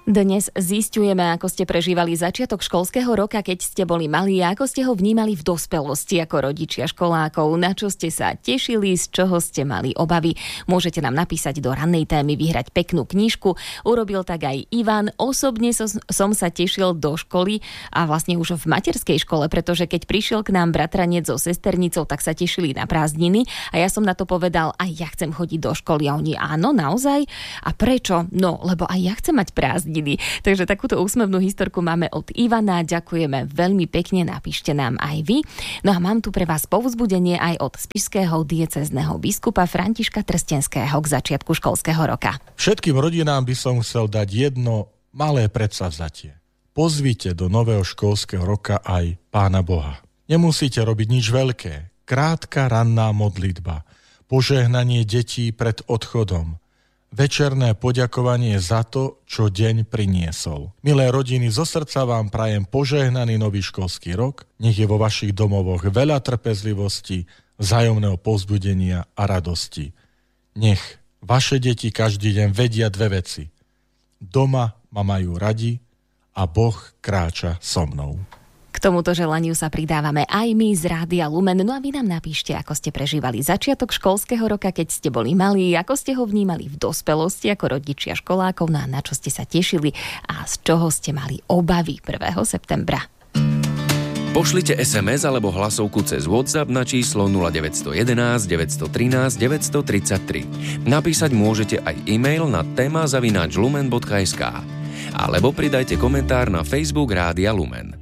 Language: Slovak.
Dnes zisťujeme, ako ste prežívali začiatok školského roka, keď ste boli malí, a ako ste ho vnímali v dospelosti ako rodičia školákov, na čo ste sa tešili, z čoho ste mali obavy. Môžete nám napísať do rannej témy, vyhrať peknú knižku. Urobil tak aj Ivan. Osobne som sa tešil do školy a vlastne už v materskej škole, pretože keď prišiel k nám bratranec so sesternicou, tak sa tešili na prázdniny a ja som na to povedal, aj ja chcem chodiť do školy, a oni áno, naozaj? A prečo? No, lebo aj ja chcem mať prázdniny. Takže takúto úsmevnú historku máme od Ivana. Ďakujeme veľmi pekne, napíšte nám aj vy. No a mám tu pre vás povzbudenie aj od spišského diecézneho biskupa Františka Trstenského k začiatku školského roka. Všetkým rodinám by som chcel dať jedno malé predsavzatie. Pozvite do nového školského roka aj Pána Boha. Nemusíte robiť nič veľké. Krátka ranná modlitba, požehnanie detí pred odchodom, večerné poďakovanie za to, čo deň priniesol. Milé rodiny, zo srdca vám prajem požehnaný nový školský rok. Nech je vo vašich domovoch veľa trpezlivosti, vzájomného povzbudenia a radosti. Nech vaše deti každý deň vedia dve veci. Doma ma majú radi a Boh kráča so mnou. K tomuto želaniu sa pridávame aj my z Rádia Lumen. No a vy nám napíšte, ako ste prežívali začiatok školského roka, keď ste boli malí, ako ste ho vnímali v dospelosti ako rodičia školákov, no a na čo ste sa tešili a z čoho ste mali obavy 1. septembra. Pošlite SMS alebo hlasovku cez WhatsApp na číslo 0911 913 933. Napísať môžete aj e-mail na téma@lumen.sk alebo pridajte komentár na Facebook Rádia Lumen.